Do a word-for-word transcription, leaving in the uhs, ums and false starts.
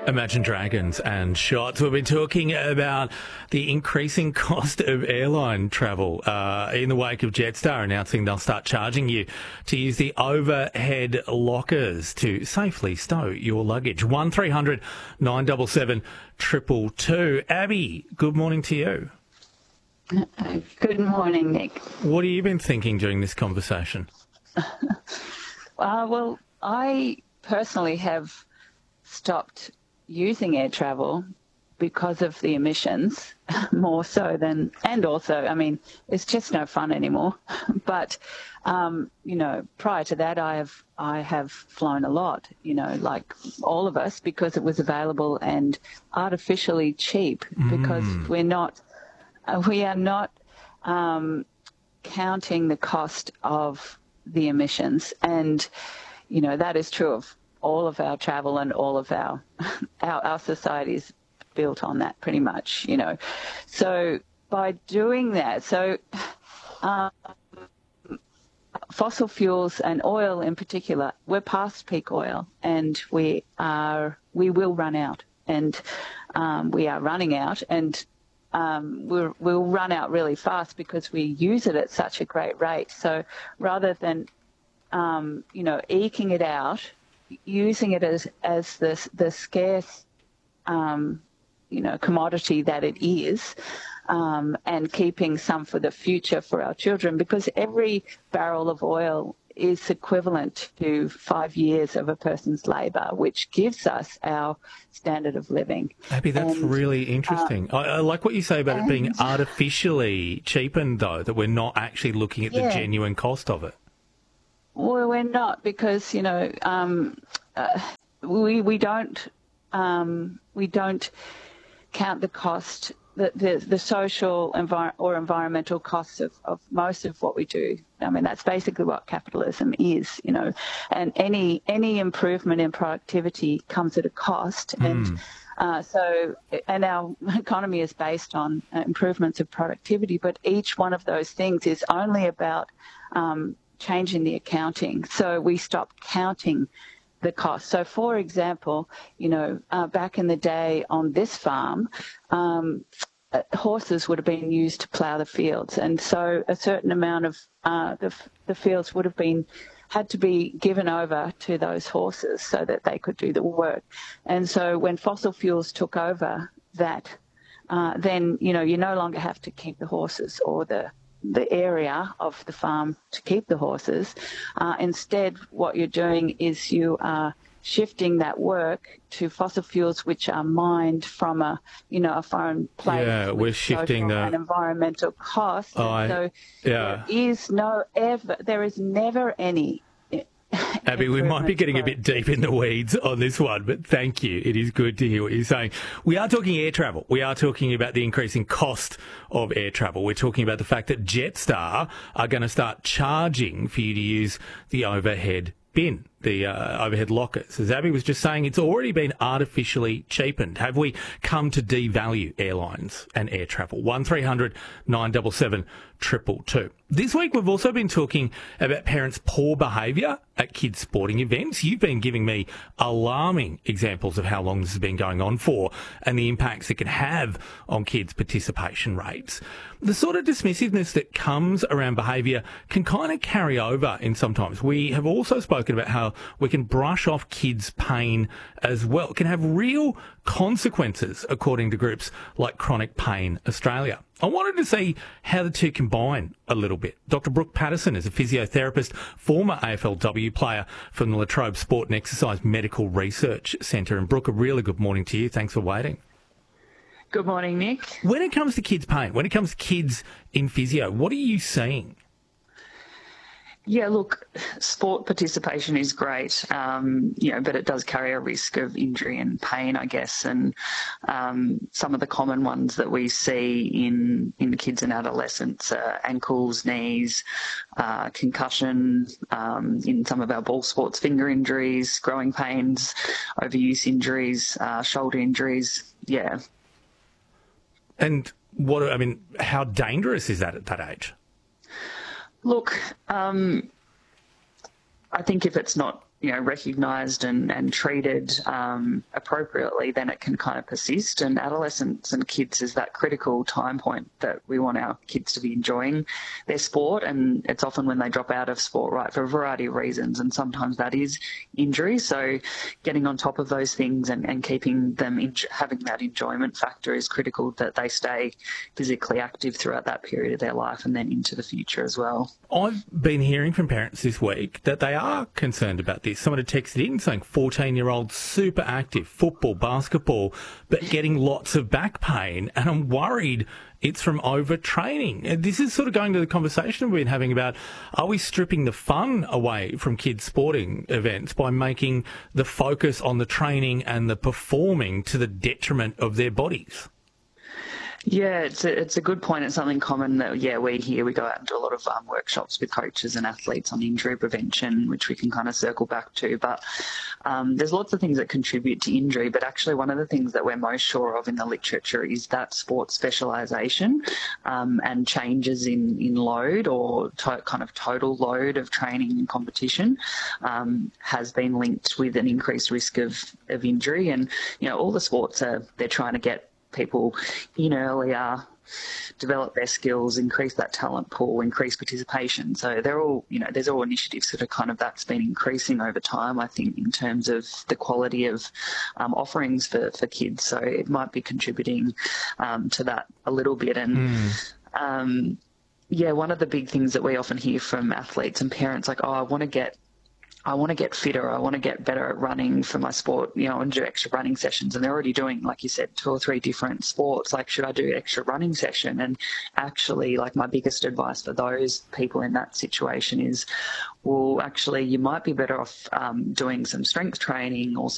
Imagine Dragons and Shots. We've been talking about the increasing cost of airline travel uh, in the wake of Jetstar announcing they'll start charging you to use the overhead lockers to safely stow your luggage. one three hundred nine seven seven two two two. Abby, good morning to you. Uh, good morning, Nick. What have you been thinking during this conversation? uh, well, I personally have stopped using air travel because of the emissions more so than, and also, I mean, it's just no fun anymore. But, um, you know, prior to that, I have, I have flown a lot, you know, like all of us, because it was available and artificially cheap because mm. we're not, uh, we are not um, counting the cost of the emissions. And, you know, that is true of all of our travel and all of our, our, our society is built on that pretty much, you know. So by doing that, so um, fossil fuels and oil in particular, we're past peak oil and we are, we will run out and um, we are running out and um, we're, we'll run out really fast because we use it at such a great rate. So rather than, um, you know, eking it out, using it as, as the, the scarce, um, you know, commodity that it is, um, and keeping some for the future for our children, because every barrel of oil is equivalent to five years of a person's labour, which gives us our standard of living. Abby, that's and, really interesting. Uh, I, I like what you say about and, it being artificially cheapened, though, that we're not actually looking at yeah. the genuine cost of it. Well, we're not, because, you know, um, uh, we we don't um, we don't count the cost, the the, the social envir- or environmental costs of, of most of what we do. I mean, that's basically what capitalism is, you know. And any any improvement in productivity comes at a cost, mm. and uh, so and our economy is based on improvements of productivity. But each one of those things is only about um, changing the accounting. So we stopped counting the cost. So, for example, you know, uh, back in the day on this farm, um, uh, horses would have been used to plough the fields, and so a certain amount of uh, the the fields would have been had to be given over to those horses so that they could do the work. And so, when fossil fuels took over that, uh, then you know you no longer have to keep the horses or the the area of the farm to keep the horses. Uh, instead, what you're doing is you are shifting that work to fossil fuels, which are mined from a, you know, a foreign place. Yeah, we're shifting the and environmental costs. Oh, I, so yeah. there is no ever, there is never any. Abby, we might be getting a bit deep in the weeds on this one, but thank you. It is good to hear what you're saying. We are talking air travel. We are talking about the increasing cost of air travel. We're talking about the fact that Jetstar are going to start charging for you to use the overhead bin, the uh, overhead lockers. As Abby was just saying, it's already been artificially cheapened. Have we come to devalue airlines and air travel? one three hundred nine seven seven two two two. This week we've also been talking about parents' poor behaviour at kids' sporting events. You've been giving me alarming examples of how long this has been going on for and the impacts it can have on kids' participation rates. The sort of dismissiveness that comes around behaviour can kind of carry over in sometimes. We have also spoken about how we can brush off kids' pain as well. It can have real consequences, according to groups like Chronic Pain Australia. I wanted to see how the two combine a little bit. Doctor Brooke Patterson is a physiotherapist, former A F L W player from the La Trobe Sport and Exercise Medical Research Centre. And Brooke, a really good morning to you. Thanks for waiting. Good morning, Nick. When it comes to kids' pain, when it comes to kids in physio, what are you seeing? Yeah, look, sport participation is great, um, you know, but it does carry a risk of injury and pain, I guess. And um, some of the common ones that we see in, in kids and adolescents are ankles, knees, uh, concussion, um, in some of our ball sports, finger injuries, growing pains, overuse injuries, uh, shoulder injuries, yeah. And what, I mean, how dangerous is that at that age? Look, um, I think if it's not you know, recognised and, and treated um, appropriately, then it can kind of persist. And adolescents and kids is that critical time point that we want our kids to be enjoying their sport. And it's often when they drop out of sport, right, for a variety of reasons. And sometimes that is injury. So getting on top of those things and, and keeping them, in, having that enjoyment factor is critical, that they stay physically active throughout that period of their life and then into the future as well. I've been hearing from parents this week that they are concerned about this. Someone had texted in saying fourteen-year-olds super active, football, basketball, but getting lots of back pain, and I'm worried it's from overtraining. And this is sort of going to the conversation we've been having about, are we stripping the fun away from kids' sporting events by making the focus on the training and the performing to the detriment of their bodies? Yeah, it's a, it's a good point. It's something common that, yeah, we here, we go out and do a lot of um, workshops with coaches and athletes on injury prevention, which we can kind of circle back to. But um, there's lots of things that contribute to injury, but actually one of the things that we're most sure of in the literature is that sport specialisation um, and changes in, in load or to, kind of total load of training and competition um, has been linked with an increased risk of, of injury. And, you know, all the sports are, they're trying to get people in earlier, develop their skills, increase that talent pool, increase participation. So they're all, you know, there's all initiatives that are kind of, that's been increasing over time, I think, in terms of the quality of um, offerings for, for kids. So it might be contributing um, to that a little bit. And mm. um, yeah, one of the big things that we often hear from athletes and parents, like, oh, I want to get I want to get fitter, I want to get better at running for my sport, you know, and do extra running sessions. And they're already doing, like you said, two or three different sports. Like, should I do extra running session? And actually, like, my biggest advice for those people in that situation is, well, actually, you might be better off um, doing some strength training or